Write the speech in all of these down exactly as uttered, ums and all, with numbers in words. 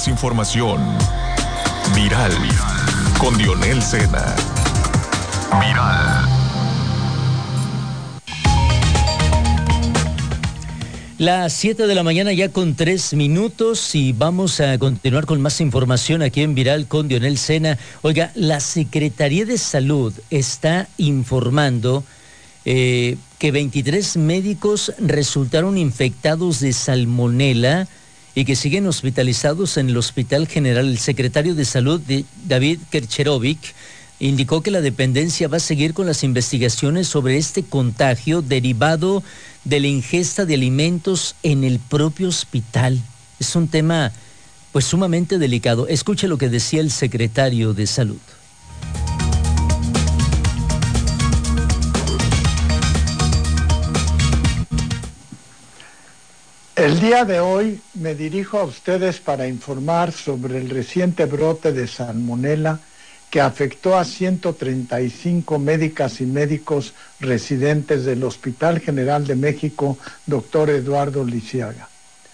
más información. Viral. Con Dionel Sena. Viral. Las siete de la mañana ya con tres minutos y vamos a continuar con más información aquí en Viral con Dionel Sena. Oiga, la Secretaría de Salud está informando eh, que veintitrés médicos resultaron infectados de salmonela y que siguen hospitalizados en el Hospital General. El secretario de Salud, de David Kercherovic, indicó que la dependencia va a seguir con las investigaciones sobre este contagio derivado de la ingesta de alimentos en el propio hospital. Es un tema pues sumamente delicado. Escuche lo que decía el secretario de Salud. El día de hoy me dirijo a ustedes para informar sobre el reciente brote de salmonela que afectó a ciento treinta y cinco médicas y médicos residentes del Hospital General de México, doctor Eduardo Lisiaga.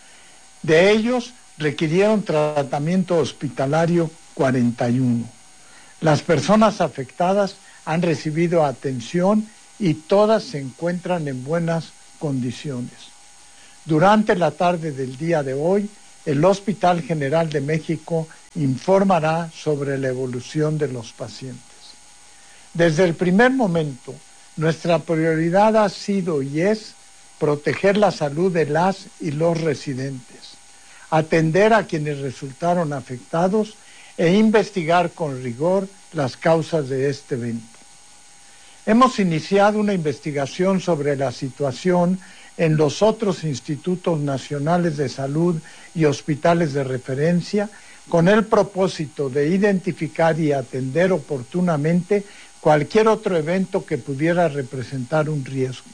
De ellos, requirieron tratamiento hospitalario cuarenta y uno. Las personas afectadas han recibido atención y todas se encuentran en buenas condiciones. Durante la tarde del día de hoy, el Hospital General de México informará sobre la evolución de los pacientes. Desde el primer momento, nuestra prioridad ha sido y es proteger la salud de las y los residentes, atender a quienes resultaron afectados e investigar con rigor las causas de este evento. Hemos iniciado una investigación sobre la situación en los otros institutos nacionales de salud y hospitales de referencia, con el propósito de identificar y atender oportunamente cualquier otro evento que pudiera representar un riesgo.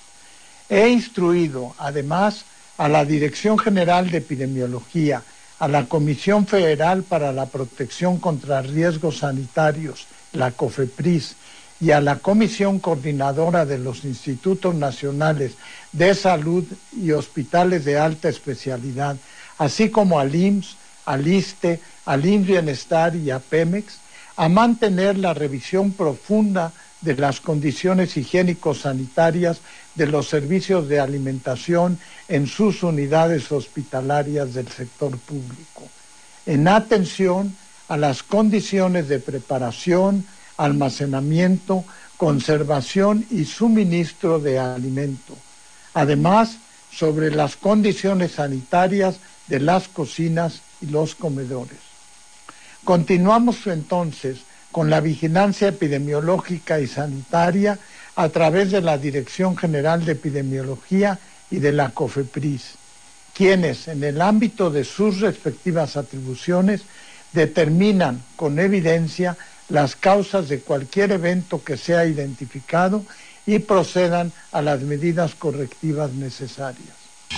He instruido, además, a la Dirección General de Epidemiología, a la Comisión Federal para la Protección contra Riesgos Sanitarios, la COFEPRIS, y a la Comisión Coordinadora de los Institutos Nacionales de Salud y Hospitales de Alta Especialidad, así como al I M S S, al ISSSTE, al I M S S Bienestar y a Pemex, a mantener la revisión profunda de las condiciones higiénico-sanitarias de los servicios de alimentación en sus unidades hospitalarias del sector público, en atención a las condiciones de preparación, almacenamiento, conservación y suministro de alimento. Además, sobre las condiciones sanitarias de las cocinas y los comedores. Continuamos entonces con la vigilancia epidemiológica y sanitaria a través de la Dirección General de Epidemiología y de la COFEPRIS, quienes en el ámbito de sus respectivas atribuciones determinan con evidencia las causas de cualquier evento que sea identificado y procedan a las medidas correctivas necesarias.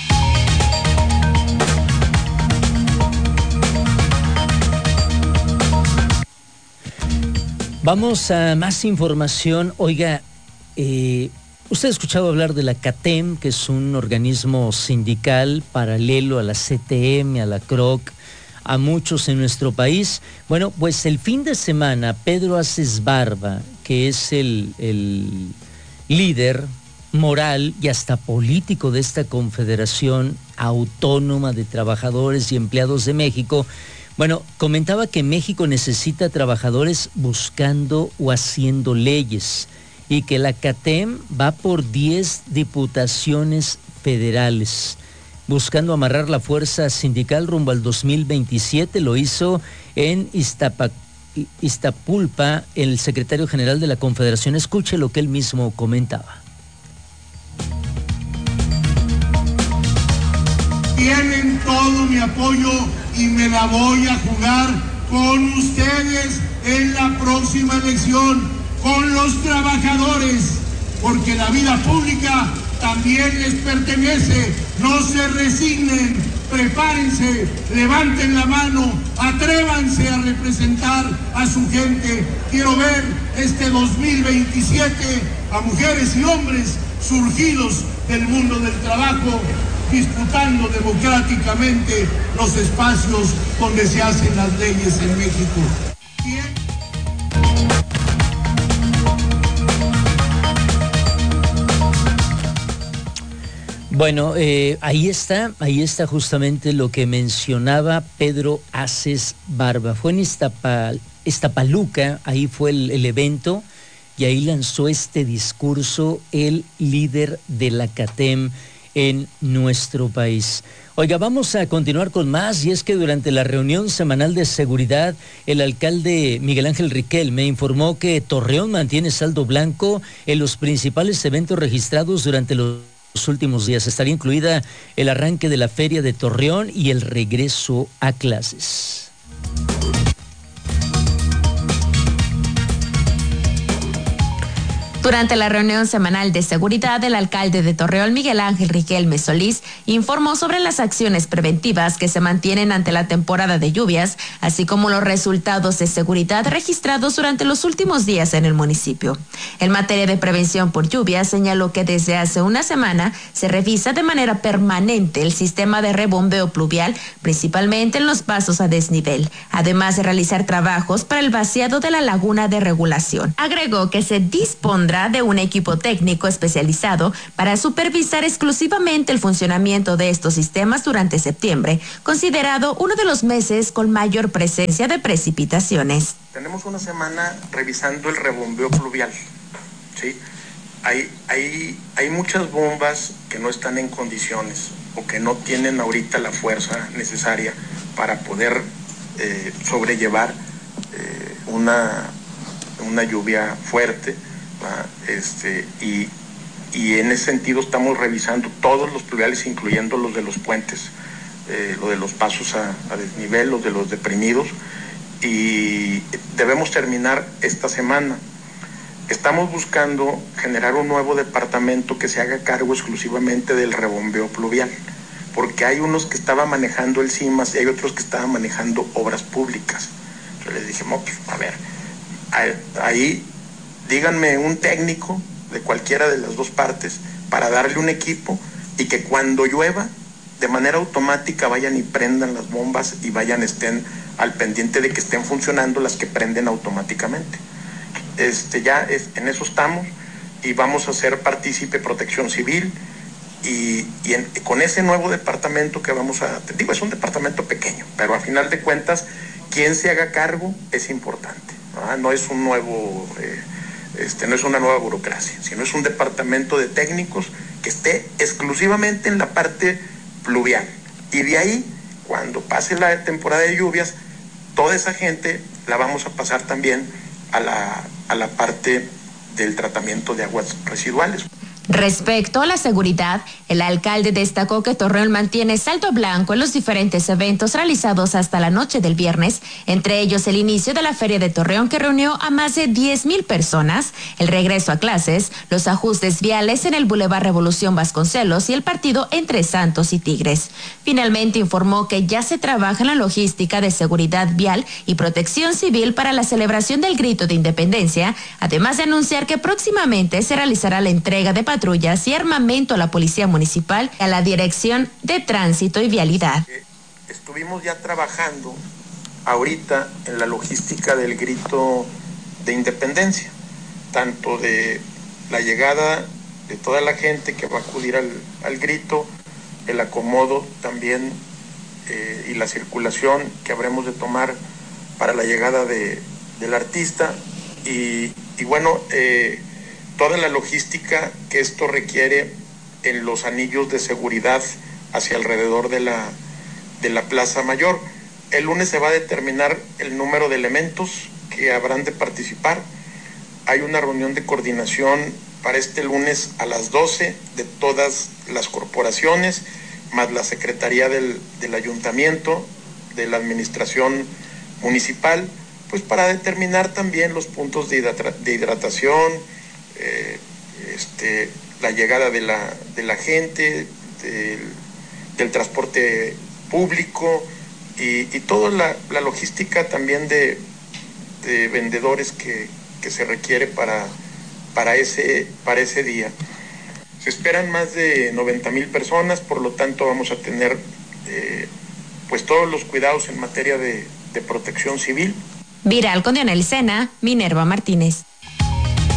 Vamos a más información. Oiga, eh, usted ha escuchado hablar de la CATEM, que es un organismo sindical paralelo a la C T M, a la C R O C, a muchos en nuestro país. Bueno, pues el fin de semana, Pedro Aces Barba, que es el, el líder moral y hasta político de esta Confederación Autónoma de Trabajadores y Empleados de México, bueno, comentaba que México necesita trabajadores buscando o haciendo leyes y que la CATEM va por diez diputaciones federales, buscando amarrar la fuerza sindical rumbo al dos mil veintisiete. Lo hizo en Iztapa, Iztapulpa el secretario general de la Confederación. Escuche lo que él mismo comentaba. Tienen todo mi apoyo y me la voy a jugar con ustedes en la próxima elección, con los trabajadores, porque la vida pública también les pertenece. No se resignen, prepárense, levanten la mano, atrévanse a representar a su gente. Quiero ver este dos mil veintisiete a mujeres y hombres surgidos del mundo del trabajo disputando democráticamente los espacios donde se hacen las leyes en México. Bueno, eh, ahí está, ahí está justamente lo que mencionaba Pedro Aces Barba. Fue en Iztapal, Iztapaluca, ahí fue el, el evento, y ahí lanzó este discurso el líder de la CATEM en nuestro país. Oiga, vamos a continuar con más, y es que durante la reunión semanal de seguridad, el alcalde Miguel Ángel Riquelme informó que Torreón mantiene saldo blanco en los principales eventos registrados durante los Los últimos días. Estaría incluida el arranque de la Feria de Torreón y el regreso a clases. Durante la reunión semanal de seguridad, el alcalde de Torreón, Miguel Ángel Riquelme Solís, informó sobre las acciones preventivas que se mantienen ante la temporada de lluvias, así como los resultados de seguridad registrados durante los últimos días en el municipio. En materia de prevención por lluvias, señaló que desde hace una semana se revisa de manera permanente el sistema de rebombeo pluvial, principalmente en los pasos a desnivel, además de realizar trabajos para el vaciado de la laguna de regulación. Agregó que se dispondrá de un equipo técnico especializado para supervisar exclusivamente el funcionamiento de estos sistemas durante septiembre, considerado uno de los meses con mayor presencia de precipitaciones. Tenemos una semana revisando el rebombeo pluvial, ¿sí? Hay, hay, hay muchas bombas que no están en condiciones o que no tienen ahorita la fuerza necesaria para poder eh, sobrellevar eh, una, una lluvia fuerte. Este, y, y en ese sentido estamos revisando todos los pluviales, incluyendo los de los puentes, eh, lo de los pasos a, a desnivel, los de los deprimidos, y debemos terminar esta semana. Estamos buscando generar un nuevo departamento que se haga cargo exclusivamente del rebombeo pluvial, porque hay unos que estaban manejando el CIMAS y hay otros que estaban manejando obras públicas. Yo les dije, no, pues, a ver, ahí díganme un técnico de cualquiera de las dos partes para darle un equipo y que cuando llueva, de manera automática vayan y prendan las bombas y vayan, estén al pendiente de que estén funcionando las que prenden automáticamente. Este, ya es, en eso estamos, y vamos a hacer partícipe Protección Civil, y, y en, con ese nuevo departamento que vamos a, digo, es un departamento pequeño, pero a final de cuentas, quien se haga cargo es importante, ¿no? No es un nuevo... Eh, Este, no es una nueva burocracia, sino es un departamento de técnicos que esté exclusivamente en la parte pluvial. Y de ahí, cuando pase la temporada de lluvias, toda esa gente la vamos a pasar también a la, a la parte del tratamiento de aguas residuales. Respecto a la seguridad, el alcalde destacó que Torreón mantiene saldo blanco en los diferentes eventos realizados hasta la noche del viernes, entre ellos el inicio de la Feria de Torreón, que reunió a más de diez mil personas, el regreso a clases, los ajustes viales en el Boulevard Revolución Vasconcelos y el partido entre Santos y Tigres. Finalmente informó que ya se trabaja en la logística de seguridad vial y protección civil para la celebración del Grito de Independencia, además de anunciar que próximamente se realizará la entrega de patrullas y armamento a la Policía Municipal y a la Dirección de Tránsito y Vialidad. Estuvimos ya trabajando ahorita en la logística del Grito de Independencia, tanto de la llegada de toda la gente que va a acudir al, al grito, el acomodo también eh, y la circulación que habremos de tomar para la llegada de, del artista, y, y bueno, eh, toda la logística que esto requiere en los anillos de seguridad hacia alrededor de la, de la Plaza Mayor. El lunes se va a determinar el número de elementos que habrán de participar. Hay una reunión de coordinación para este lunes a las doce de todas las corporaciones, más la Secretaría del, del Ayuntamiento, de la Administración Municipal, pues para determinar también los puntos de, hidrata, de hidratación, eh, este, la llegada de la, de la gente, del, del transporte público y, y toda la, la logística también de, de vendedores que, que se requiere para, para, ese, para ese día. Se esperan más de noventa mil personas, por lo tanto vamos a tener eh, pues todos los cuidados en materia de, de protección civil. Viral con Dionel Sena, Minerva Martínez.